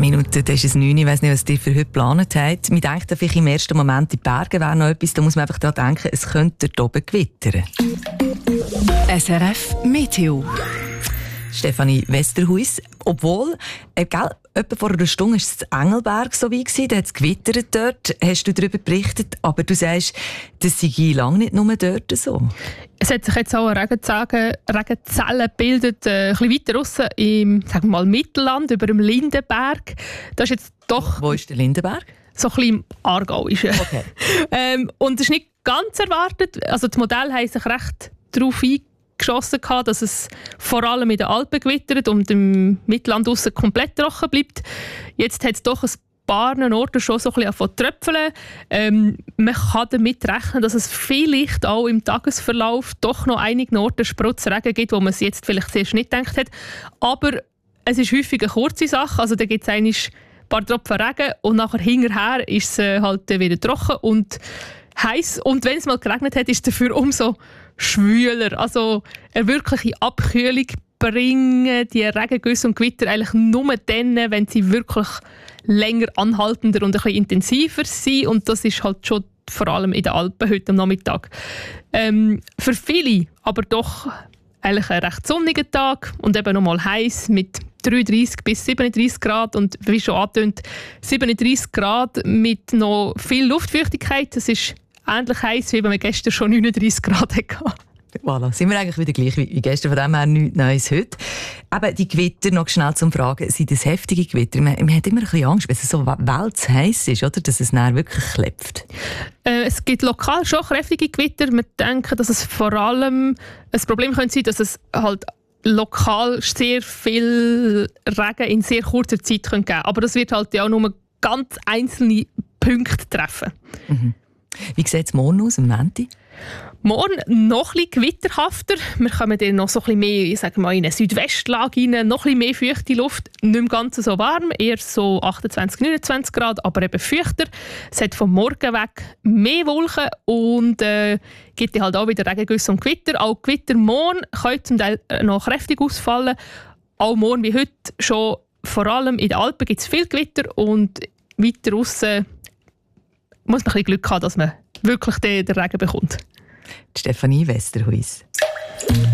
Minuten, das ist es 9. Ich weiss nicht, was ihr für heute geplant habt. Man denkt vielleicht im ersten Moment, die Berge wären noch etwas. Da muss man einfach daran denken, es könnte dort oben gewittern. SRF Meteo. Stefanie Westerhuis. Obwohl, etwa vor einer Stunde war es in Engelberg so wie gewesen, da hat es gewittert dort, hast du darüber berichtet, aber du sagst, das sei lange nicht nur dort so. Es hat sich jetzt auch eine Regenzelle gebildet, ein bisschen weiter draussen im, sagen wir mal, Mittelland, über dem Lindenberg. Das ist jetzt doch... Wo ist der Lindenberg? So ein bisschen im Aargau ist er. Okay. Und das ist nicht ganz erwartet. Also das Modell hat sich recht darauf eingeschossen, dass es vor allem in den Alpen gewittert und im Mittelland draussen komplett trocken bleibt. Jetzt hat es doch ein paar Orten schon so ein bisschen angefangen zu tröpfeln. Man kann damit rechnen, dass es vielleicht auch im Tagesverlauf doch noch einige Orten Sprotzregen gibt, wo man es jetzt vielleicht zuerst nicht gedacht hat. Aber es ist häufig eine kurze Sache. Also da gibt es ein paar Tropfen Regen und nachher hinterher ist es halt wieder trocken und heiß. Und wenn es mal geregnet hat, ist es dafür umso schwüler. Also eine wirkliche Abkühlung bringen die Regengüsse und Gewitter eigentlich nur dann, wenn sie wirklich länger anhaltender und ein bisschen intensiver sind. Und das ist halt schon vor allem in den Alpen heute am Nachmittag. Für viele aber doch eigentlich ein recht sonniger Tag und eben nochmal heiß mit 33 bis 37 Grad und wie schon angetönt, 37 Grad mit noch viel Luftfeuchtigkeit. Das ist ähnlich heiß, wie wenn wir gestern schon 39 Grad hatten. Voilà, sind wir eigentlich wieder gleich wie gestern, von dem her nichts Neues heute. Aber die Gewitter, noch schnell zum Fragen, sind das heftige Gewitter? Man hat immer ein bisschen Angst, wenn es so weltheiß ist, oder? Dass es dann wirklich klebt. Es gibt lokal schon kräftige Gewitter. Wir denken, dass es vor allem ein Problem könnte sein, dass es halt lokal sehr viel Regen in sehr kurzer Zeit geben könnte. Aber das wird halt ja auch nur ganz einzelne Punkte treffen. Mhm. Wie sieht es morgen aus, am Montag? Morgen noch ein bisschen gewitterhafter. Wir kommen dann noch so ein bisschen mehr, ich sage mal, in eine Südwestlage rein, noch ein bisschen mehr feuchte Luft. Nicht im Ganzen so warm, eher so 28, 29 Grad, aber eben feuchter. Es hat vom Morgen weg mehr Wolken und gibt halt auch wieder Regengüsse und Gewitter. Auch Gewitter morgen können zum Teil noch kräftig ausfallen. Auch morgen wie heute schon, vor allem in den Alpen gibt es viel Gewitter und weiter draussen muss man ein bisschen Glück haben, dass man wirklich den Regen bekommt. Stefanie Westerhuis.